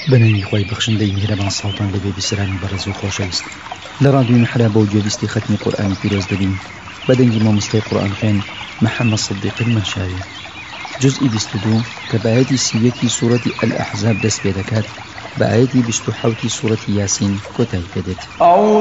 بناوی خۆی بەخشندەی میهرەبان ساڵتان لەبێ بیسرانی بەڕێز و خۆشەویست. لە ڕادیۆی محرا بۆ گوێبیستی ختمی قورئانی پیرۆز دەبین بە دەنگی مامۆستای قورئان خوێن محەممەد سەدیق المەنشاوی. جزئی 22 کە بە ئایەتی 31 سوورەتی ئەلئەحزاب دەست پێ دەکات بە ئایەتی 27 سوورەتی یاسین کۆتایی پێدێت.